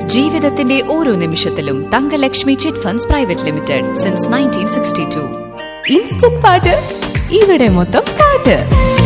ജീവിതത്തിന്റെ ഓരോ നിമിഷത്തിലും Thankalakshmi chit funds private limited since 1962. Instant പാട്ട് ഇവിടെ മൊത്തം പാട്ട്.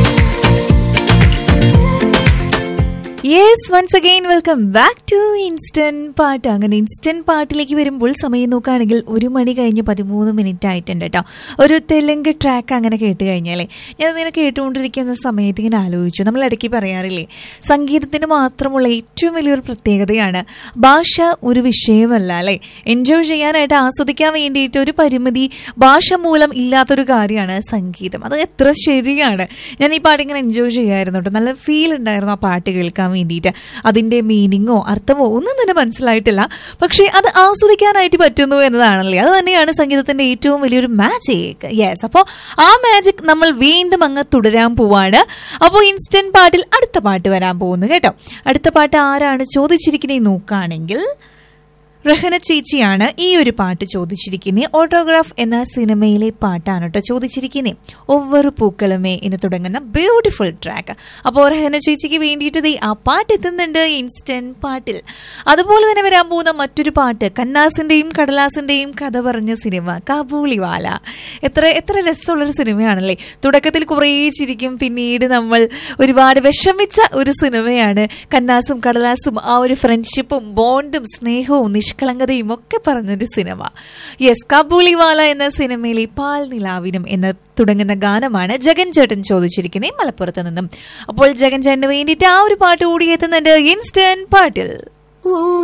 Yes, once again welcome back to instant പാട്ട്. അങ്ങനെ ഇൻസ്റ്റന്റ് പാട്ടിലേക്ക് വരുമ്പോൾ സമയം നോക്കുകയാണെങ്കിൽ 1 മണി കഴിഞ്ഞ് 13 മിനിറ്റ് ആയിട്ടുണ്ട് കേട്ടോ. ഒരു തെലുങ്ക് ട്രാക്ക് അങ്ങനെ കേട്ട് കഴിഞ്ഞാലേ ഞാനതിങ്ങനെ കേട്ടുകൊണ്ടിരിക്കുന്ന സമയത്ത് ഇങ്ങനെ ആലോചിച്ചു, നമ്മൾ ഇടയ്ക്ക് പറയാറില്ലേ സംഗീതത്തിന് മാത്രമുള്ള ഏറ്റവും വലിയൊരു പ്രത്യേകതയാണ് ഭാഷ ഒരു വിഷയമല്ല അല്ലേ. എൻജോയ് ചെയ്യാനായിട്ട് ആസ്വദിക്കാൻ വേണ്ടിയിട്ട് ഒരു പരിമിതി ഭാഷ മൂലം ഇല്ലാത്തൊരു കാര്യമാണ് സംഗീതം. അത് എത്ര ശരിയാണ്. ഞാൻ ഈ പാട്ടിങ്ങനെ എൻജോയ് ചെയ്യായിരുന്നു കേട്ടോ. നല്ല ഫീൽ ഉണ്ടായിരുന്നു ആ പാട്ട് കേൾക്കാൻ വേണ്ടിയിട്ട്. അതിന്റെ മീനിങ്ങോ അർത്ഥമോ ഒന്നും തന്നെ മനസ്സിലായിട്ടില്ല, പക്ഷെ അത് ആസ്വദിക്കാനായിട്ട് പറ്റുന്നു എന്നതാണല്ലേ, അത് തന്നെയാണ് സംഗീതത്തിന്റെ ഏറ്റവും വലിയൊരു മാജിക്. യെസ്, അപ്പോൾ ആ മാജിക് നമ്മൾ വീണ്ടും അങ്ങ് തുടരാൻ പോവാണ്. അപ്പോൾ ഇൻസ്റ്റന്റ് പാട്ടിൽ അടുത്ത പാട്ട് വരാൻ പോകുന്നു കേട്ടോ. അടുത്ത പാട്ട് ആരാണ് ചോദിച്ചിരിക്കുന്നത് നോക്കുകയാണെങ്കിൽ റഹന ചേച്ചിയാണ് ഈ ഒരു പാട്ട് ചോദിച്ചിരിക്കുന്നത്. ഓട്ടോഗ്രാഫ് എന്ന സിനിമയിലെ പാട്ടാണ് കേട്ടോ ചോദിച്ചിരിക്കുന്നത്. ഒവ്വൊരു പൂക്കളുമേ എന്ന് തുടങ്ങുന്ന ബ്യൂട്ടിഫുൾ ട്രാക്ക്. അപ്പോൾ റഹന ചേച്ചിക്ക് വേണ്ടിയിട്ട് ആ പാട്ട് എത്തുന്നുണ്ട് ഇൻസ്റ്റന്റ് പാട്ടിൽ. അതുപോലെ തന്നെ വരാൻ പോകുന്ന മറ്റൊരു പാട്ട് കന്നാസിന്റെയും കടലാസിന്റെയും കഥ പറഞ്ഞ സിനിമ കാബൂളിവാല. എത്ര രസമുള്ളൊരു സിനിമയാണല്ലേ. തുടക്കത്തിൽ കുറേ ചിരിക്കും, പിന്നീട് നമ്മൾ ഒരുപാട് വിഷമിച്ച ഒരു സിനിമയാണ്. കന്നാസും കടലാസും ആ ഒരു ഫ്രണ്ട്ഷിപ്പും ബോണ്ടും സ്നേഹവും കളങ്കതയും ഒക്കെ പറഞ്ഞൊരു സിനിമ. യെസ്, കാബൂളിവാല എന്ന സിനിമയിലെ പാൽ നിലാവിനും എന്ന് തുടങ്ങുന്ന ഗാനമാണ് ജഗൻ ചേട്ടൻ ചോദിച്ചിരിക്കുന്നത് മലപ്പുറത്ത് നിന്നും. അപ്പോൾ ജഗൻ ചേട്ടന് വേണ്ടിയിട്ട് ആ ഒരു പാട്ട് കൂടി എത്തുന്നുണ്ട് ഇൻസ്റ്റന്റ് പാട്ടിൽ.